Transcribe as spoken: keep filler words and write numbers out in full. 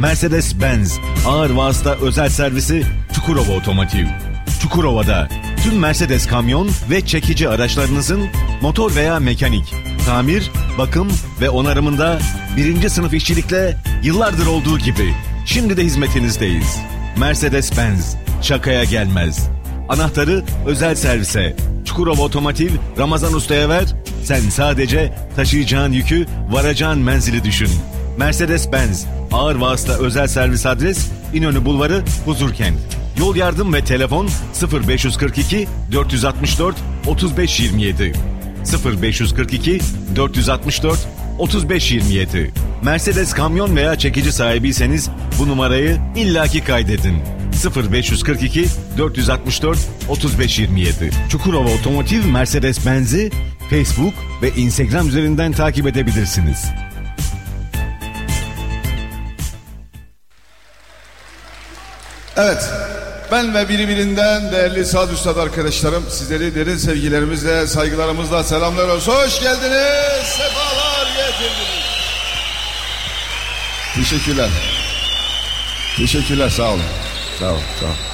Mercedes-Benz ağır vasıta özel servisi Çukurova Otomotiv. Çukurova'da tüm Mercedes kamyon ve çekici araçlarınızın motor veya mekanik, tamir, bakım ve onarımında birinci sınıf işçilikle yıllardır olduğu gibi şimdi de hizmetinizdeyiz. Mercedes-Benz şakaya gelmez. Anahtarı özel servise Çukurova Otomotiv Ramazan Usta'ya ver. Sen sadece taşıyacağın yükü, varacağın menzili düşün. Mercedes-Benz ağır vasıta özel servis adres İnönü Bulvarı, Huzurkent. Yol yardım ve telefon sıfır beş kırk iki dört altı dört otuz beş yirmi yedi sıfır beş kırk iki dört altı dört otuz beş yirmi yedi. Mercedes kamyon veya çekici sahibiyseniz bu numarayı illaki kaydedin. sıfır beş kırk iki dört altı dört otuz beş yirmi yedi. Çukurova Otomotiv Mercedes-Benz'i Facebook ve Instagram üzerinden takip edebilirsiniz. Evet, ben ve birbirinden değerli saz üstad arkadaşlarım, sizleri derin sevgilerimizle, saygılarımızla selamlıyoruz. Hoş geldiniz, sefalar getirdiniz. Teşekkürler. Teşekkürler, sağ olun. Sağ olun, sağ olun.